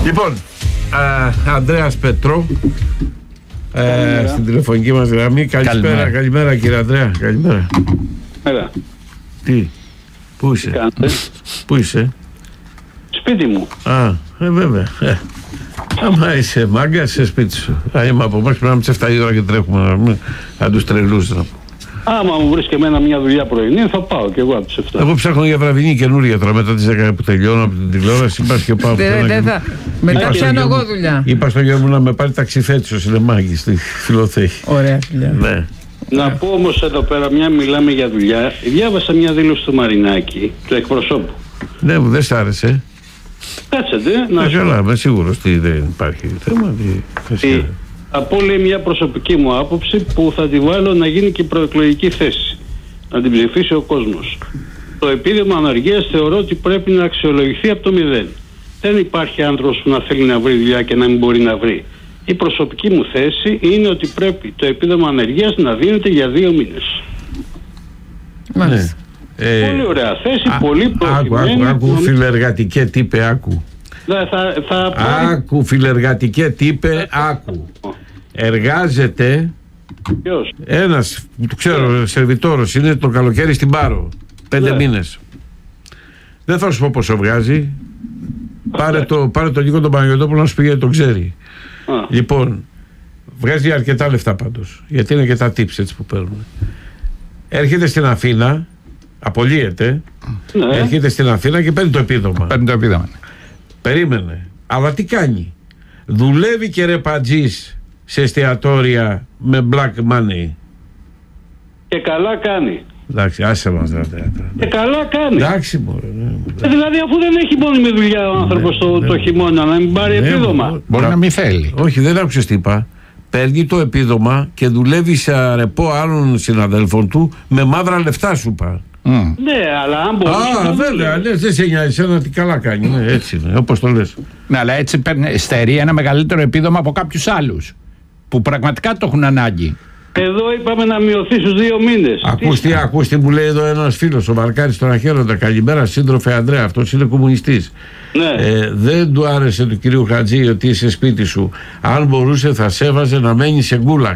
Λοιπόν, Ανδρέας Πετρό, στην τηλεφωνική μας γραμμή. Καλημέρα κύριε Ανδρέα. Καλημέρα. Τι, πού είσαι? Πού είσαι? Σπίτι μου. Βέβαια. Άμα είσαι μάγκα, είσαι σπίτι σου. Είμαι από εμάς, πρέπει να μην 7 η ώρα και τρέχουμε να τους τρελούς. Άμα μου βρεις και εμένα μια δουλειά πρωινή, θα πάω και εγώ από τις 7. Εγώ ψάχνω για βραδινή καινούργια τώρα, μετά τις 10 που τελειώνω από την τηλεόραση. Πας και πάω. Μετά πιάνω εγώ δουλειά. Είπα στο γιο μου να με πάρει ταξιφέτη ο Σιλεμάκη στη Φιλοθέη. Ωραία δουλειά. Ναι. Να πω όμως εδώ πέρα, μια μιλάμε για δουλειά. Διάβασα μια δήλωση του Μαρινάκη, του εκπροσώπου. Ναι, μου δεν σ' άρεσε. Κάτσετε να σου. Καλά, είμαι σίγουρος ότι δεν υπάρχει θέμα. Από λέει μια προσωπική μου άποψη που θα τη βάλω να γίνει και προεκλογική θέση. Να την ψηφίσει ο κόσμος. Το επίδομα ανεργίας θεωρώ ότι πρέπει να αξιολογηθεί από το 0. Δεν υπάρχει άνθρωπος που να θέλει να βρει δουλειά και να μην μπορεί να βρει. Η προσωπική μου θέση είναι ότι πρέπει το επίδομα ανεργίας να δίνεται για 2 μήνες. Μάλιστα. Πολύ ωραία θέση, πολύ προχειμένη. Άκου φιλεργατικέ τύπε, άκου. Άκου φιλεργατικέ τύπε, άκου. Εργάζεται ένας, το ξέρω, σερβιτόρος, είναι το καλοκαίρι στην Πάρο, 5 μήνες. Δεν θα σου πω πόσο βγάζει. Πάρε το Νίκο τον Παναγιωτόπουλο να σου πει γιατί τον ξέρει. Λοιπόν, βγάζει αρκετά λεφτά πάντως, γιατί είναι και τα tips έτσι που παίρνουν. Έρχεται στην Αθήνα, απολύεται, έρχεται στην Αθήνα και παίρνει το επίδομα. Περίμενε. Αλλά τι κάνει? Δουλεύει και ρεπατζής σε εστιατόρια με black money. Και καλά κάνει. Εντάξει, άσε μας. Και καλά κάνει. Εντάξει, μωρέ. Δηλαδή, αφού δεν έχει μόνιμη δουλειά ο άνθρωπος το χειμώνα, να μην πάρει επίδομα. Μπορεί να μην θέλει. Όχι, δεν άκουσες τι είπα. Παίρνει το επίδομα και δουλεύει σε αρεπό άλλων συναδέλφων του με μαύρα λεφτά, σου είπα. Ναι, αλλά αν μπορεί. Βέβαια, δεν σε νοιάζει ένα τι καλά κάνει. Ναι, έτσι είναι, όπως το λες. Ναι, αλλά έτσι στερεί ένα μεγαλύτερο επίδομα από κάποιους άλλους που πραγματικά το έχουν ανάγκη. Εδώ είπαμε να μειωθεί στους 2 μήνες. Ακούς τι μου λέει εδώ ένας φίλος, ο Βαρκάρης τον Αχέροντα. Καλημέρα, σύντροφε Ανδρέα, αυτός είναι κομμουνιστής. Ναι. Δεν του άρεσε του κυρίου Χατζή ότι είσαι σπίτι σου. Αν μπορούσε θα σέβαζε να μένει σε γκούλακ.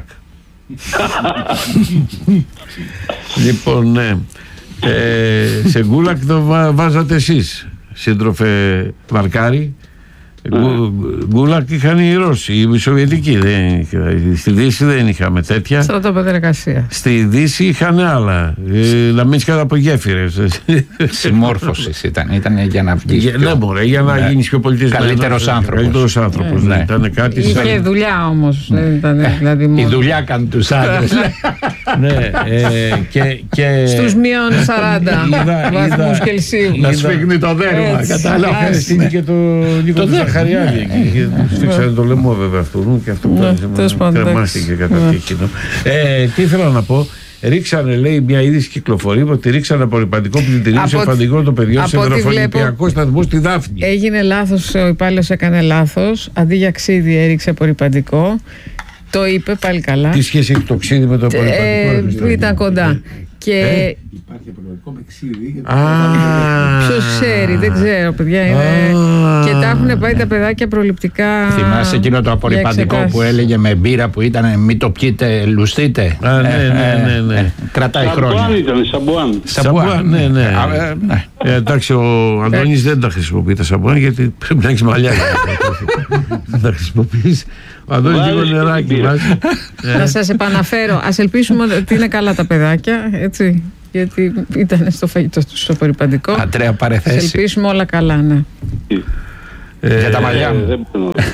Λοιπόν, ναι. Σε γκούλακ το βάζατε εσείς, σύντροφε Βαρκάρη. Γκούλακ είχαν οι Ρώσοι, οι Σοβιετικοί. Στη Δύση δεν είχαμε τέτοια. Στρατόπεδα εργασία. Στη Δύση είχαν άλλα. Να μείνεις κάτω από γέφυρες. Συμμόρφωσης ήταν για να βγεις. Ναι, μπορεί, για να γίνεις πιο πολιτισμένος. Καλύτερος άνθρωπος. Καλύτερος άνθρωπος. Είχε δουλειά όμως. Η δουλειά κάνει τους άντρες. Ναι. Στους μείον 40 βαθμούς Κελσίου. Να σφίγνει το δέρμα. Κατάλαβες. Είναι και το Νίκο Ζαχαριάδη. Σφίξανε το λαιμό βέβαια αυτού και αυτό κρεμάστηκε κατά και εκείνο. Τι ήθελα να πω. Ρίξανε, λέει, μια είδηση κυκλοφορεί ότι ρίξανε απορριπαντικό πλυντηρίο σε φαντικό των παιδιών σε δροφονιπιακό σταθμό στη Δάφνη. Έγινε λάθος, ο υπάλληλος έκανε λάθος. Αντί για ξύδι έριξε απορριπαντικό. Το είπε πάλι καλά. Τι σχέση έχει το ξύδι με το απορριπαντικό? Ήταν κοντά. Και υπάρχει απορριπαντικό με ξύδι. Ποιος ξέρει, δεν ξέρω, παιδιά. Και τα έχουν πάει τα παιδάκια προληπτικά. Θυμάσαι εκείνο το απορριπαντικό που έλεγε με μπύρα που ήταν μην το πιείτε, λουστείτε. Ναι. Κρατάει χρόνια. Σαμπουάν ήταν, σαμπουάν. Ναι. Εντάξει, ο Αντώνης δεν τα χρησιμοποιεί τα σαμπουάν γιατί πρέπει να έχεις μαλλιά. Δεν τα χρησιμοποιείς. Ο Αντώνης λίγο νεράκι βάζει. Να σας επαναφέρω. Ας ελπίσουμε ότι είναι καλά τα παιδάκια, έτσι. Γιατί ήταν στο φαγητό του στο απορριπαντικό. Αντρέα, παρεθέσει. Ας ελπίσουμε όλα καλά, ναι. Για τα μαλλιά μου.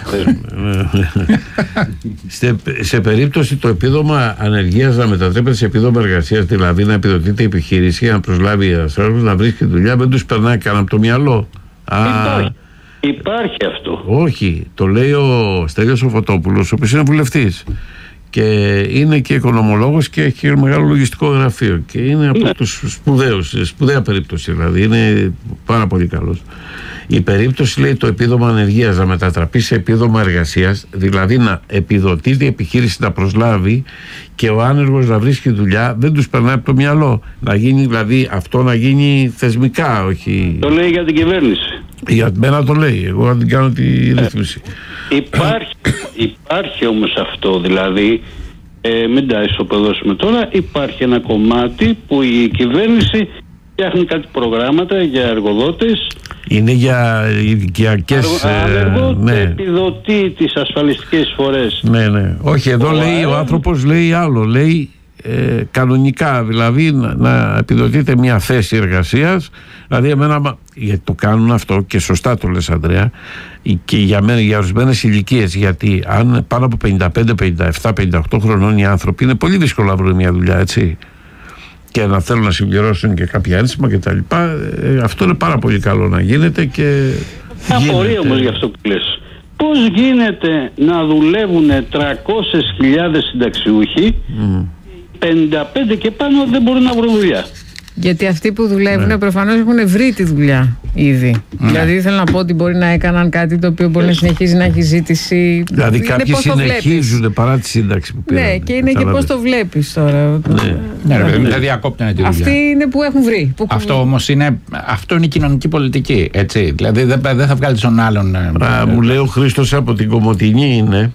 Σε περίπτωση το επίδομα ανεργίας να μετατρέπεται σε επίδομα εργασίας, δηλαδή να επιδοτείται η επιχείρηση για να προσλάβει ανθρώπους να βρίσκει δουλειά, δεν τους περνάει καν από το μυαλό. Υπάρχει αυτό. Όχι, το λέει ο Στέλιος ο Φωτόπουλος, ο οποίος είναι βουλευτής και είναι και οικονομολόγος και έχει μεγάλο λογιστικό γραφείο και είναι από τους σπουδαία περίπτωση, δηλαδή είναι πάρα πολύ καλός. Η περίπτωση, λέει, το επίδομα ανεργίας να μετατραπεί σε επίδομα εργασίας, δηλαδή να επιδοτείται η επιχείρηση να προσλάβει και ο άνεργος να βρίσκει δουλειά, δεν τους περνάει από το μυαλό. Να γίνει, δηλαδή, αυτό να γίνει θεσμικά, όχι. Το λέει για την κυβέρνηση. Για μένα το λέει, εγώ αν την κάνω τη ρύθμιση. Υπάρχει όμως αυτό, δηλαδή μην τα ισοπεδώσουμε τώρα, υπάρχει ένα κομμάτι που η κυβέρνηση φτιάχνει κάτι προγράμματα για εργοδότες. Είναι για οικιακές... ναι. Επιδοτεί τις ασφαλιστικές εισφορές. Ναι. Όχι, εδώ λέει ο άνθρωπος λέει άλλο. Λέει κανονικά, δηλαδή να επιδοτείται μια θέση εργασίας. Δηλαδή εμένα, γιατί το κάνουν αυτό και σωστά το λες, Ανδρέα, και για μένα, για ορισμένες ηλικίες, γιατί αν πάνω από 55, 57, 58 χρονών οι άνθρωποι είναι πολύ δύσκολο να βρουν μια δουλειά, έτσι, και να θέλουν να συμπληρώσουν και κάποια ένσημα και τα λοιπά, αυτό είναι πάρα πολύ καλό να γίνεται. Και απορία όμως για αυτό που λες. Πώς γίνεται να δουλεύουν 300.000 συνταξιούχοι, 55 και πάνω δεν μπορούν να βρουν δουλειά? Γιατί αυτοί που δουλεύουν προφανώς έχουν βρει τη δουλειά ήδη. Δηλαδή θέλω να πω ότι μπορεί να έκαναν κάτι το οποίο μπορεί να συνεχίζει να έχει ζήτηση. Δηλαδή κάποιοι συνεχίζουν παρά τη σύνταξη που πήραν. Ναι, και είναι και πώς το βλέπεις τώρα. Δεν διακόπτουν τη δουλειά. Αυτοί είναι που έχουν βρει. Αυτό όμως είναι η κοινωνική πολιτική. Έτσι. Δηλαδή δεν θα βγάλει τον άλλον. Μου λέει ο Χρήστος από την Κομοτηνή είναι.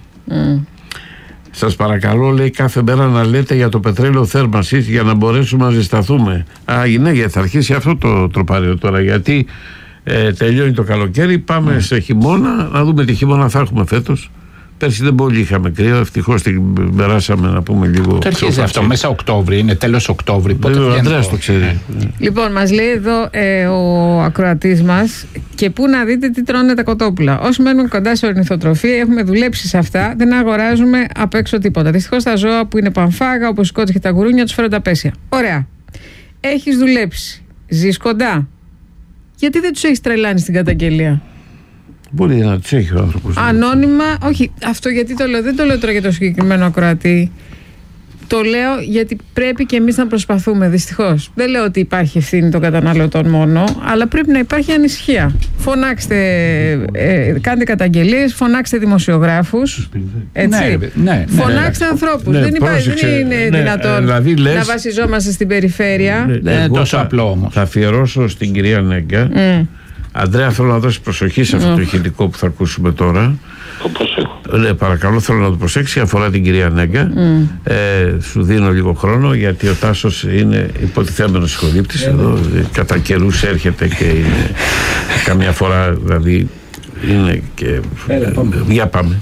Σας παρακαλώ, λέει, κάθε μέρα να λέτε για το πετρέλαιο θέρμανσης για να μπορέσουμε να ζεσταθούμε. Ναι, γιατί θα αρχίσει αυτό το τροπάριο τώρα, γιατί τελειώνει το καλοκαίρι, πάμε σε χειμώνα, να δούμε τι χειμώνα θα έχουμε φέτος. Πέρσι δεν πολύ είχαμε κρύο, ευτυχώς την περάσαμε, να πούμε λίγο. Το αρχίζει αυτό μέσα Οκτώβρη, είναι τέλος Οκτώβρη. Ο Ανδρέας το ξέρει. Λοιπόν, μας λέει εδώ ο ακροατής μας, και πού να δείτε τι τρώνε τα κοτόπουλα. Όσοι μένουν κοντά σε ορνηθοτροφία, έχουμε δουλέψει σε αυτά, δεν αγοράζουμε απ' έξω τίποτα. Δυστυχώς τα ζώα που είναι πανφάγα, όπως οι κότες και τα γουρούνια, τους φέρουν τα πέσια. Ωραία. Έχεις δουλέψει, ζεις κοντά. Γιατί δεν τους έχεις τρελάνει στην καταγγελία? Μπορεί να τους έχει ο άνθρωπος. Ανώνυμα, όχι, αυτό γιατί το λέω, δεν το λέω τώρα για το συγκεκριμένο ακροατή. Το λέω γιατί πρέπει και εμείς να προσπαθούμε, δυστυχώς. Δεν λέω ότι υπάρχει ευθύνη των καταναλωτών μόνο, αλλά πρέπει να υπάρχει ανησυχία. Φωνάξτε, κάντε καταγγελίες, φωνάξτε δημοσιογράφους. Έτσι. Φωνάξτε ανθρώπους. Δεν είναι δυνατόν να βασιζόμαστε στην περιφέρεια. Δεν είναι τόσο απλό όμως. Θα αφιερώσω στην κυρία Νέγκα. Ανδρέα, θέλω να δώσει προσοχή σε αυτό το ηχητικό που θα ακούσουμε τώρα. Ναι, παρακαλώ, θέλω να το προσέξει. Αφορά την κυρία Νέγκα. Σου δίνω λίγο χρόνο, γιατί ο Τάσος είναι υποτιθέμενος συγχωρήπτης εδώ. Κατά καιρούς έρχεται και είναι καμιά φορά, δηλαδή είναι και. Για πάμε.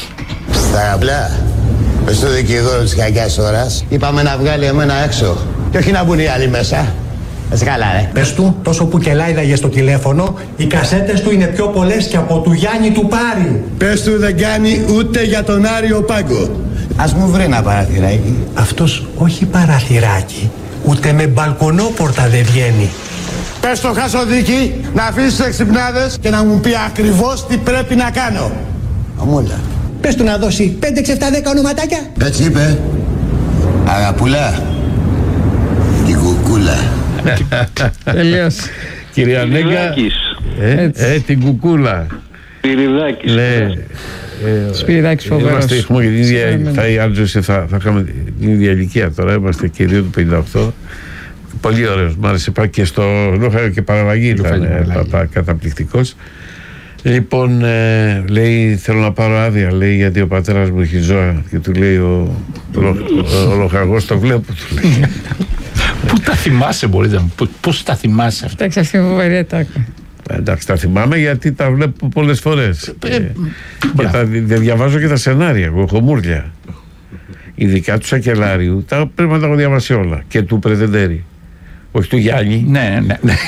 Στα απλά, μες στο δικηγόρο της κακιάς ώρας, είπαμε να βγάλει εμένα έξω και όχι να μπουν οι άλλοι μέσα. Καλά, Πες του, τόσο που κελάιδαγε στο τηλέφωνο, οι κασέτες του είναι πιο πολλές και από του Γιάννη του Πάριου. Πες του δεν κάνει ούτε για τον Άριο Πάγκο. Ας μου βρει ένα παραθυράκι. Αυτός όχι παραθυράκι, ούτε με μπαλκονόπορτα δεν βγαίνει. Πες στο Χασοδίκη να αφήσει τους εξυπνάδες και να μου πει ακριβώς τι πρέπει να κάνω. Αμούλα. Πες του να δώσει 5, 6, 7, 10 ονοματάκια. Έτσι είπε. Αγαπουλά. Η κουκούλα. Τελείως. Κυρία Νέγκα, την κουκούλα. Σπυριδάκης. Σπυριδάκης φοβερός. Έχουμε την ίδια, θα είχαμε την ίδια ηλικία τώρα, είμαστε και δύο του 58. Πολύ ωραίος, μ' άρεσε, και στο Λόγαιο και παραλλαγή ήταν καταπληκτικός. Λοιπόν, λέει, θέλω να πάρω άδεια, λέει, γιατί ο πατέρας μου έχει ζώα, και του λέει ο λοχαγός, το βλέπω, του λέει. Πού τα θυμάσαι, μπορείς να μου πεις, πώς τα θυμάσαι αυτά? Εντάξει, αυτή είναι φοβερή ατάκα. Εντάξει, τα θυμάμαι γιατί τα βλέπω πολλές φορές. Δεν διαβάζω και τα σενάρια, εγώ έχω μούρλια. Ειδικά του Σακελάριου, πρέπει να τα έχω διαβάσει όλα. Και του Πρετεντέρη. Όχι του Γιάννη. Ναι.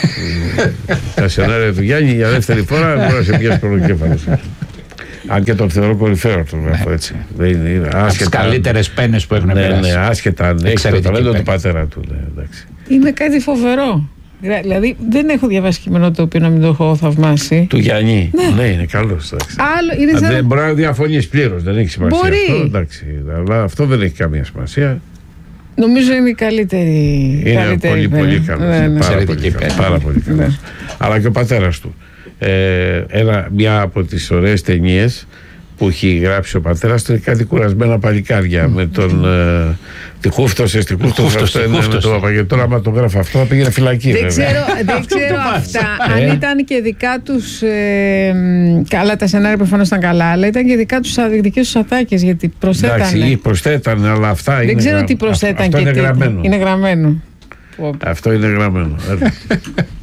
Τα σενάρια του Γιάννη για δεύτερη φορά μπορεί να σε πιάσει πρωτοκέφαλος. Αν και τον θεωρώ κορυφαίο το γράφω έτσι. Από τις καλύτερες πένες που έχουν περάσει. Ναι, άσχετα αν έχει το ταλέντο του πατέρα του. Είναι κάτι φοβερό. Δηλαδή δεν έχω διαβάσει κείμενο το οποίο να μην το έχω θαυμάσει. Του Γιάννη. Ναι, είναι καλός. Δεν μπορεί να διαφωνείς πλήρως, δεν έχει σημασία. Μπορεί. Αλλά αυτό δεν έχει καμία σημασία. Νομίζω είναι η καλύτερη. Είναι πολύ καλός. Πάρα πολύ καλός. Αλλά και ο πατέρας του. Μια από τις ωραίες ταινίες που έχει γράψει ο πατέρας του, είναι κάτι κουρασμένα παλικάρια με τον τη χούφτωσε, στη χούφτωσε αυτό είναι με τον Παπαγετώνα. Άμα το γράφω αυτό θα πήγαινε φυλακή. Δεν ξέρω αυτά αν ήταν και δικά τους καλά τα σενάρια προφανώς ήταν καλά, αλλά ήταν και δικές τους ατάκες, γιατί προσθέτανε. Εντάξει, προσθέτανε, αλλά αυτά δεν είναι. Δεν ξέρω τι προσθέτανε και είναι τι. Γραμμένο. Είναι γραμμένο. Αυτό είναι γραμμένο.